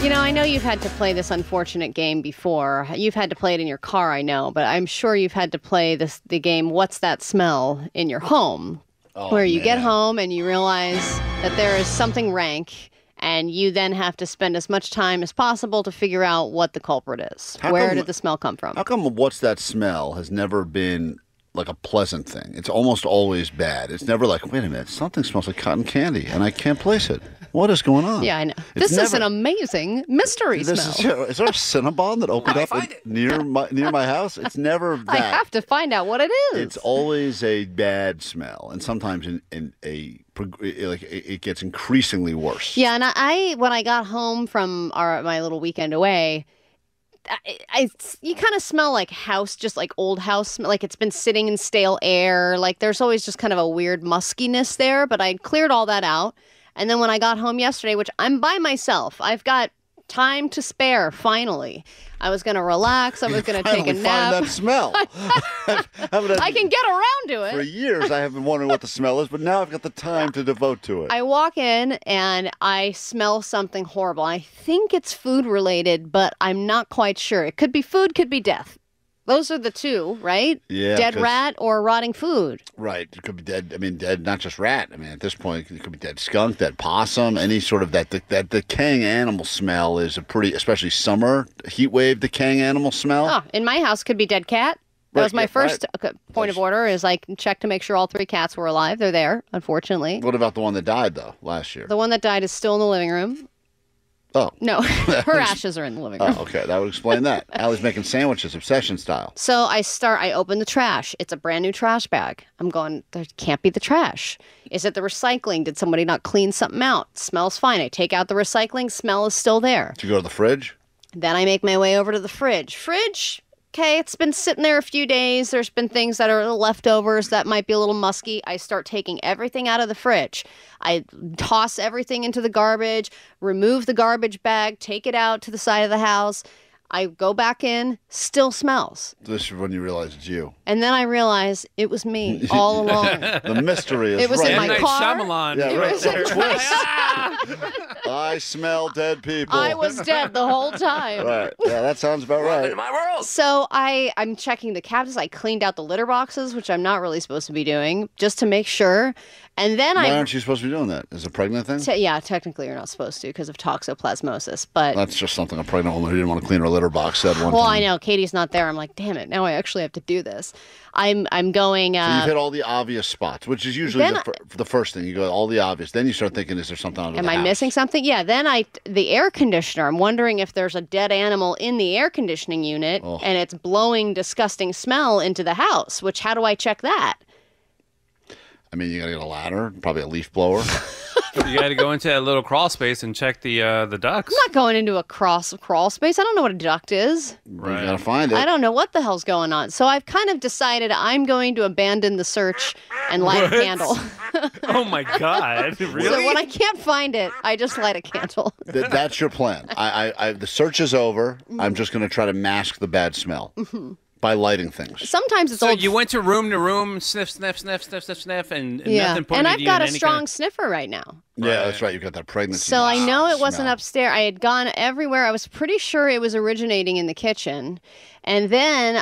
I know you've had to play this unfortunate game before. You've had to play it in your car, I know, but I'm sure you've had to play the game What's That Smell in your home, where you get home and you realize that there is something rank, and you then have to spend as much time as possible to figure out what the culprit is. Where did the smell come from? How come What's That Smell has never been like a pleasant thing? It's almost always bad. It's never like, wait a minute, something smells like cotton candy, and I can't place it. What is going on? Yeah, I know. This is an amazing mystery smell. Is there a Cinnabon that opened up near my house? It's never that. I have to find out what it is. It's always a bad smell, and sometimes it gets increasingly worse. Yeah, and when I got home from my little weekend away, you kind of smell like house, just like old house, like it's been sitting in stale air. Like there's always just kind of a weird muskiness there, but I cleared all that out. And then when I got home yesterday, which I'm by myself, I've got time to spare, finally. I was going to relax. I was going to take a nap. Find that smell. I can get around to it. For years, I have been wondering what the smell is, but now I've got the time to devote to it. I walk in and I smell something horrible. I think it's food related, but I'm not quite sure. It could be food, could be death. Those are the two, right? Yeah. Dead rat or rotting food. Right. It could be dead. I mean, dead, not just rat. I mean, at this point, it could be dead skunk, dead possum, any sort of that decaying animal smell is a pretty, especially summer heat wave decaying animal smell. Oh, in my house, could be dead cat. That was my first point of order is I check to make sure all 3 cats were alive. They're there, unfortunately. What about the one that died, though, last year? The one that died is still in the living room. Oh. No, her ashes are in the living room. Oh, okay. That would explain that. Allie's making sandwiches, obsession style. So I open the trash. It's a brand new trash bag. I'm going, there can't be the trash. Is it the recycling? Did somebody not clean something out? Smells fine. I take out the recycling. Smell is still there. Did you go to the fridge? Then I make my way over to the fridge. Fridge, okay, it's been sitting there a few days. There's been things that are leftovers that might be a little musky. I start taking everything out of the fridge. I toss everything into the garbage, remove the garbage bag, take it out to the side of the house. I go back in, still smells. This is when you realize it's you. And then I realize it was me all along. The mystery is It was right. in my car. Shyamalan. Yeah, right. It was I smell dead people. I was dead the whole time. Right. Yeah, that sounds about right. In my world. So I'm checking the cabinets. I cleaned out the litter boxes, which I'm not really supposed to be doing, just to make sure. And then Why aren't you supposed to be doing that? Is it a pregnant thing? Yeah, technically you're not supposed to because of toxoplasmosis. But That's just something a pregnant woman who didn't want to clean her litter box said one time. well, I know Katie's not there. I'm like, damn it! Now I actually have to do this. I'm going. So you've hit all the obvious spots, which is usually the first thing. You go all the obvious. Then you start thinking, is there something under Am the I house? missing something? Yeah. Then the air conditioner. I'm wondering if there's a dead animal in the air conditioning unit and it's blowing disgusting smell into the house. Which how do I check that? I mean, you got to get a ladder, probably a leaf blower. You got to go into that little crawl space and check the ducks. I'm not going into a crawl space. I don't know what a duct is. Right. You got to find it. I don't know what the hell's going on. So I've kind of decided I'm going to abandon the search and light a candle. Oh my God! Really? So when I can't find it, I just light a candle. That's your plan. The search is over. I'm just going to try to mask the bad smell. By lighting things. Sometimes it's So old. you went to room, sniff, sniff, sniff, sniff, sniff, sniff, and Yeah, nothing pointed and to I've you got in a any strong kind sniffer right now. Yeah, that's right. You got that pregnancy. So I know it wasn't smell. upstairs. I had gone everywhere. I was pretty sure it was originating in the kitchen, and then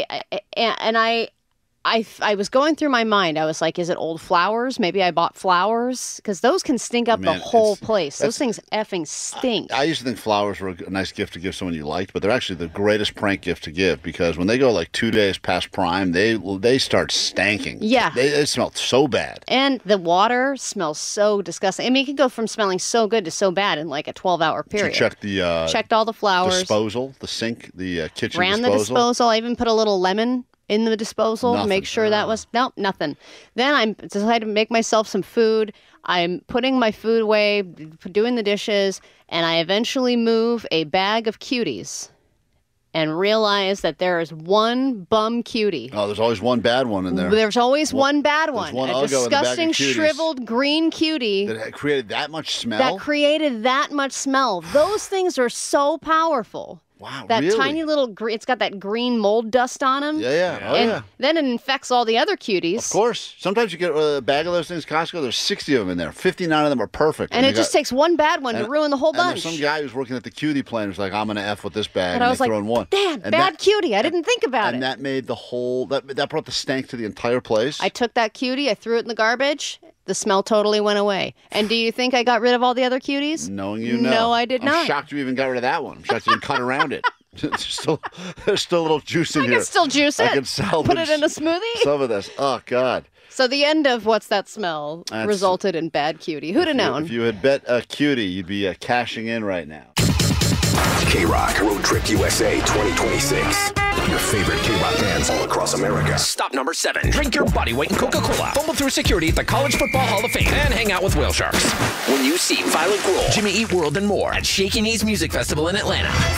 I was going through my mind. I was like, is it old flowers? Maybe I bought flowers because those can stink up the whole place. Those things effing stink. I used to think flowers were a nice gift to give someone you liked, but they're actually the greatest prank gift to give because when they go like 2 days past prime, they start stanking. Yeah. They smell so bad. And the water smells so disgusting. I mean, it can go from smelling so good to so bad in like a 12-hour period. So check the checked all the flowers. disposal, the sink, the kitchen Ran disposal. the disposal. I even put a little lemon in the disposal to Nothing. make sure that was nothing. Then I decided to make myself some food. I'm putting my food away, doing the dishes, and I eventually move a bag of cuties and realize that there is one bum cutie. Oh, there's always one bad one in there. There's always one bad one. one A Uggo in the bag of disgusting, cuties. shriveled green cutie That created that much smell? that created that much smell. Those things are so powerful. Wow, That really? tiny little green, it's got that green mold dust on them. Yeah. Oh, and yeah. then it infects all the other cuties. Of course. Sometimes you get a bag of those things, Costco, there's 60 of them in there. 59 of them are perfect. And it just takes one bad one to ruin the whole And bunch. there's some guy who's working at the cutie plant who's like, I'm going to F with this bag. And I was they like, throw in one. Dad, And bad cutie. I didn't think about and it. that made the whole, that brought the stank to the entire place. I took that cutie, I threw it in the garbage. The smell totally went away. And do you think I got rid of all the other cuties? Knowing you know. No, I did I'm not. shocked you even got rid of that one. I'm shocked you didn't cut around it. There's still a little juice in I here. can still juice it. I can salvage Put it in a smoothie. some of this. Oh, God. So the end of What's That Smell resulted in bad cutie. Who'd have known? If you had bet a cutie, you'd be cashing in right now. K-Rock Road Trip USA 2026. Your favorite K-Rock bands all across America. Stop number 7. Drink your body weight in Coca-Cola. Fumble through security at the College Football Hall of Fame. And hang out with whale sharks. When you see Violent Grove, Jimmy Eat World, and more at Shaky Knees Music Festival in Atlanta.